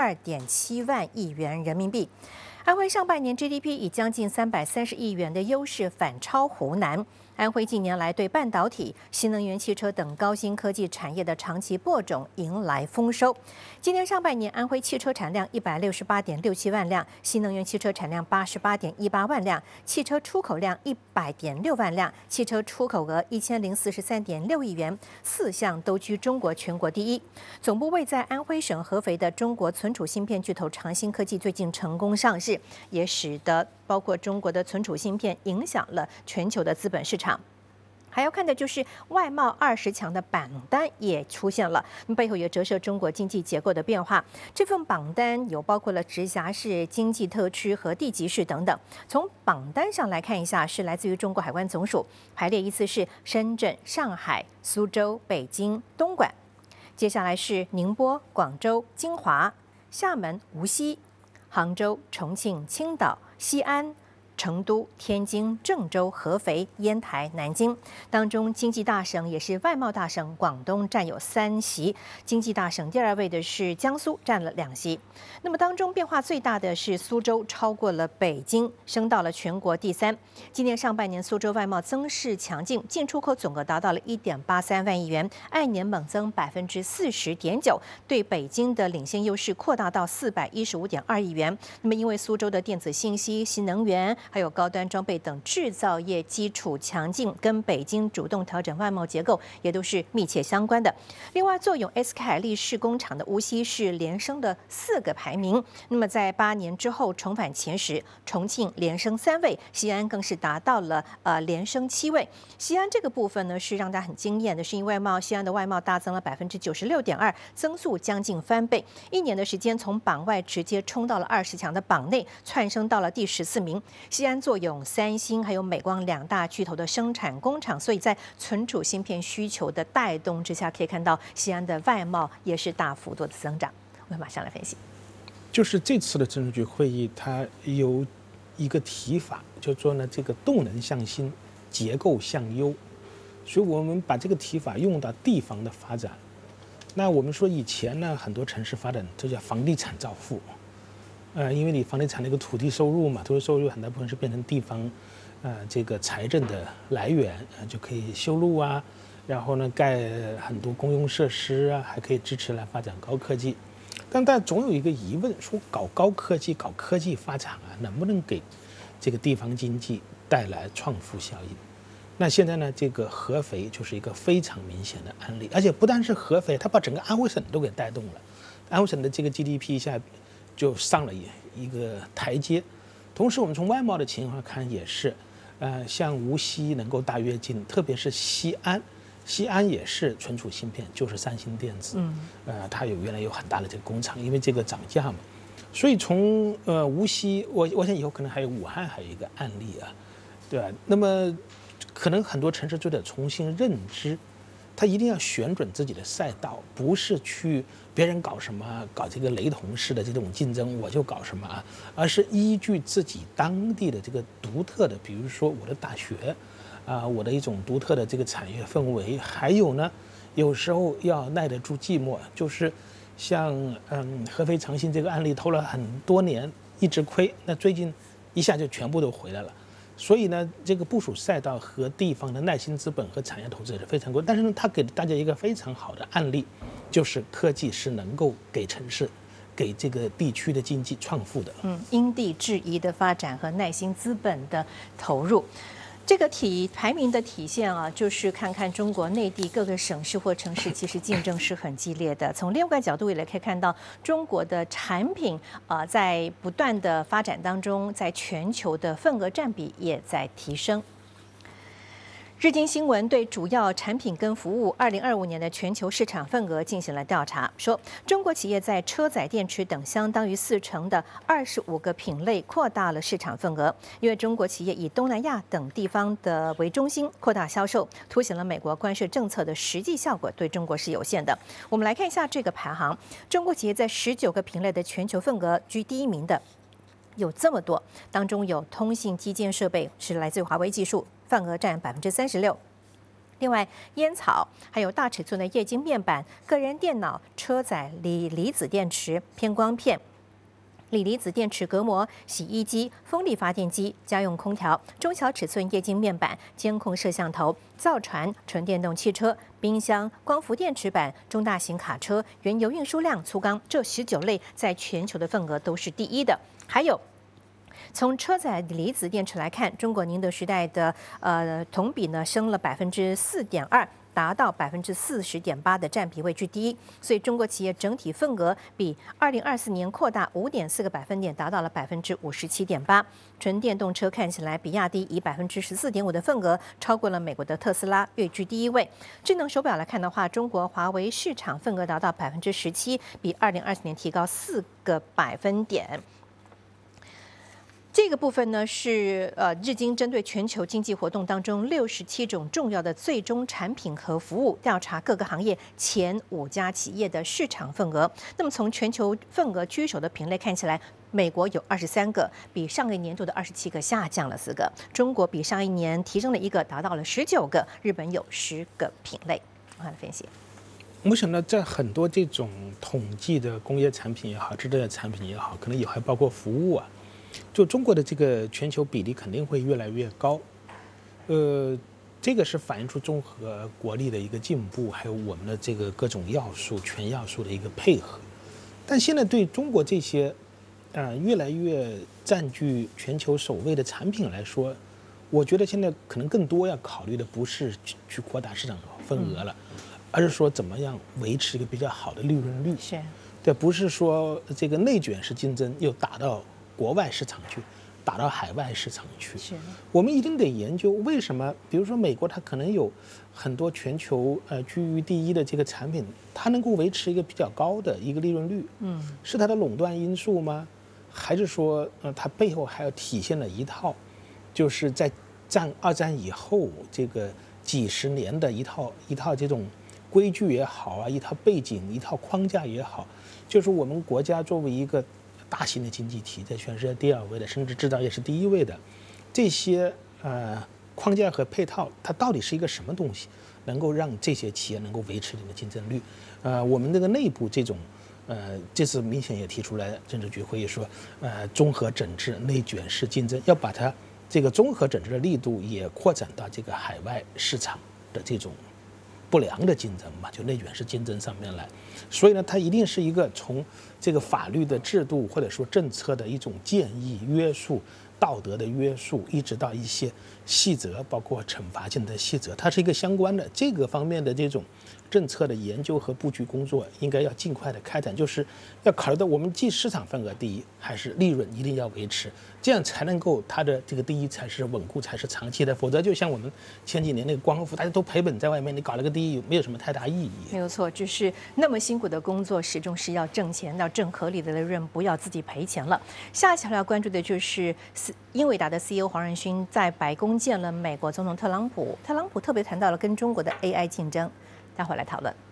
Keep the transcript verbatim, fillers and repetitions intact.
二点七万亿元人民币。安徽上半年 G D P 以将近三百三十亿元的优势反超湖南。安徽近年来对半导体、新能源汽车等高新科技产业的长期播种迎来丰收。今年上半年，安徽汽车产量一百六十八点六七万辆，新能源汽车产量八十八点一八万辆，汽车出口量一百点六万辆，汽车出口额一千零四十三点六亿元，四项都居中国全国第一。总部位在安徽省合肥的中国存储芯片巨头长新科技最近成功上市，也使得包括中国的存储芯片影响了全球的资本市场。还要看的就是外贸二十强的榜单也出现了，背后也折射中国经济结构的变化。这份榜单有包括了直辖市、经济特区和地级市等等。从榜单上来看一下，是来自于中国海关总署，排列依次是深圳、上海、苏州、北京、东莞，接下来是宁波、广州、金华、厦门、无锡、杭州、重庆、青岛、西安、成都、天津、郑州、合肥、烟台、南京。当中经济大省也是外贸大省，广东占有三席，经济大省第二位的是江苏，占了两席。那么当中变化最大的是苏州，超过了北京，升到了全国第三。今年上半年苏州外贸增势强劲，进出口总额达到了一点八三万亿元，按年猛增百分之四十点九，对北京的领先优势扩大到四百一十五点二亿元。那么因为苏州的电子信息、新能源还有高端装备等制造业基础强劲，跟北京主动调整外贸结构也都是密切相关的。另外，坐拥 S K 海力士工厂的无锡是连升的四个排名，那么在八年之后重返前十，重庆连升三位，西安更是达到了呃连升七位。西安这个部分呢是让大家很惊艳的，是因为外贸西安的外贸大增了百分之九十六点二，增速将近翻倍，一年的时间从榜外直接冲到了二十强的榜内，窜升到了第十四名。西安坐拥三星还有美光两大巨头的生产工厂，所以在存储芯片需求的带动之下，可以看到西安的外贸也是大幅度的增长。我们马上来分析。 就是这次的政治局会议，它有一个提法，叫做呢这个动能向新，结构向优，所以我们把这个提法用到地方的发展。那我们说以前呢，很多城市发展这叫房地产造富。呃，因为你房地产那个土地收入嘛，土地收入很大部分是变成地方，呃，这个财政的来源，呃，就可以修路啊，然后呢盖很多公用设施啊，还可以支持来发展高科技。但大家总有一个疑问，说搞高科技、搞科技发展啊，能不能给这个地方经济带来创富效应？那现在呢，这个合肥就是一个非常明显的案例，而且不单是合肥，它把整个安徽省都给带动了，安徽省的这个 G D P 一下就上了一个台阶。同时我们从外贸的情况看也是，呃，像无锡能够大跃进，特别是西安，西安也是存储芯片，就是三星电子，嗯，呃，它有原来有很大的这个工厂，因为这个涨价嘛，所以从呃无锡，我我想以后可能还有武汉还有一个案例啊，对吧？那么可能很多城市就得重新认知，他一定要选准自己的赛道，不是去别人搞什么搞这个雷同式的这种竞争我就搞什么啊，而是依据自己当地的这个独特的，比如说我的大学啊，我的一种独特的这个产业氛围，还有呢，有时候要耐得住寂寞，就是像嗯合肥长兴这个案例投了很多年一直亏，那最近一下就全部都回来了。所以呢，这个部署赛道和地方的耐心资本和产业投资也是非常高。但是呢，它给大家一个非常好的案例，就是科技是能够给城市、给这个地区的经济创富的。 嗯，因地制宜的发展和耐心资本的投入。这个体排名的体现啊，就是看看中国内地各个省市或城市，其实竞争是很激烈的。从另外一个角度也可以看到，中国的产品啊、呃，在不断的发展当中，在全球的份额占比也在提升。日经新闻对主要产品跟服务二零二五年的全球市场份额进行了调查，说中国企业在车载电池等相当于四成的二十五个品类扩大了市场份额。因为中国企业以东南亚等地方的为中心扩大销售，凸显了美国关税政策的实际效果对中国是有限的。我们来看一下这个排行，中国企业在十九个品类的全球份额居第一名的有这么多，当中有通信基建设备是来自华为技术，份额占百分之三十六。 另外，烟草还有大尺寸的液晶面板、个人电脑、车载锂离子电池、偏光片、锂离子电池隔膜、洗衣机、风力发电机、家用空调、中小尺寸液晶面板、监控摄像头、造船、纯电动汽车、冰箱、光伏电池板、中大型卡车、原油运输量、粗钢，这十九类在全球的份额都是第一的。还有。从车载离子电池来看，中国宁德时代的呃同比呢升了百分之四点二，达到百分之四十点八的占比位居第一。所以中国企业整体份额比二零二四年扩大五点四个百分点，达到了百分之五十七点八。纯电动车看起来，比亚迪以百分之十四点五的份额超过了美国的特斯拉，跃居第一位。智能手表来看的话，中国华为市场份额达到百分之十七，比二零二四年提高四个百分点。这个部分呢是呃日经针对全球经济活动当中六十七种重要的最终产品和服务调查各个行业前五家企业的市场份额。那么从全球份额居首的品类看起来，美国有二十三个，比上个年度的二十七个下降了四个；中国比上一年提升了一个，达到了十九个；日本有十个品类。我来分析。 我想呢，在很多这种统计的工业产品也好，制造业产品也好，可能也还包括服务啊。就中国的这个全球比例肯定会越来越高，呃，这个是反映出综合国力的一个进步，还有我们的这个各种要素、全要素的一个配合。但现在对中国这些，呃，越来越占据全球首位的产品来说，我觉得现在可能更多要考虑的不是去去扩大市场份额了，而是说怎么样维持一个比较好的利润率。 是， 对，不是说这个内卷式竞争又打到国外市场去，打到海外市场去。 是， 我们一定得研究为什么，比如说美国，它可能有很多全球呃居于第一的这个产品，它能够维持一个比较高的一个利润率，嗯，是它的垄断因素吗？还是说呃它背后还要体现了一套，就是在战二战以后这个几十年的一套一套这种规矩也好啊，一套背景一套框架也好，就是我们国家作为一个大型的经济体，在全世界第二位的，甚至制造业是第一位的，这些呃框架和配套，它到底是一个什么东西，能够让这些企业能够维持你的竞争率？呃，我们这个内部这种，呃，这次明显也提出来，政治局会议说，呃，综合整治、内卷式竞争，要把它这个综合整治的力度也扩展到这个海外市场的这种不良的竞争嘛，就内卷式竞争上面来。所以呢，它一定是一个从这个法律的制度或者说政策的一种建议、约束、道德的约束，一直到一些细则，包括惩罚性的细则，它是一个相关的这个方面的这种政策的研究和布局工作，应该要尽快的开展，就是要考虑到我们既市场份额第一，还是利润一定要维持，这样才能够它的这个第一才是稳固，才是长期的。否则就像我们前几年那个光伏，大家都赔本在外面，你搞了个第一，没有什么太大意义。 没有错，就是那么辛苦的工作，始终是要挣钱，要挣合理的利润，不要自己赔钱了。下一条要关注的就是英伟达的 C E O 黄仁勋在白宫见了美国总统特朗普，特朗普特别谈到了跟中国的 A I 竞争，待会儿来讨论。